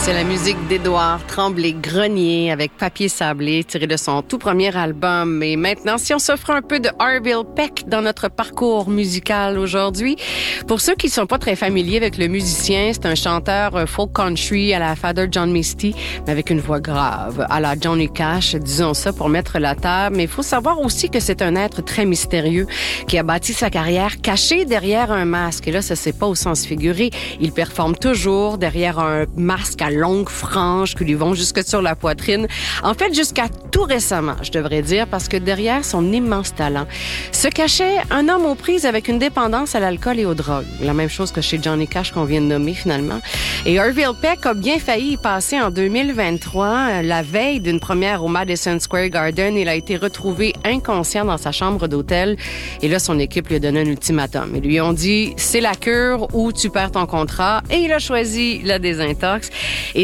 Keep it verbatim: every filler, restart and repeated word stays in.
C'est la musique d'Édouard Tremblay-Grenier avec Papier sablé, tiré de son tout premier album. Et maintenant, si on s'offre un peu de Orville Peck dans notre parcours musical aujourd'hui, pour ceux qui ne sont pas très familiers avec le musicien, c'est un chanteur folk country à la Father John Misty, mais avec une voix grave, à la Johnny Cash, disons ça pour mettre la table. Mais il faut savoir aussi que c'est un être très mystérieux qui a bâti sa carrière caché derrière un masque. Et là, ça c'est pas au sens figuré. Il performe toujours derrière un masque à longues franges qui lui vont jusque sur la poitrine. En fait, jusqu'à tout récemment, je devrais dire, parce que derrière son immense talent se cachait un homme aux prises avec une dépendance à l'alcool et aux drogues. La même chose que chez Johnny Cash qu'on vient de nommer finalement. Et Orville Peck a bien failli y passer en deux mille vingt-trois, la veille d'une première au Madison Square Garden. Il a été retrouvé inconscient dans sa chambre d'hôtel. Et là, son équipe lui a donné un ultimatum. Ils lui ont dit, c'est la cure ou tu perds ton contrat. Et il a choisi la désintox. Et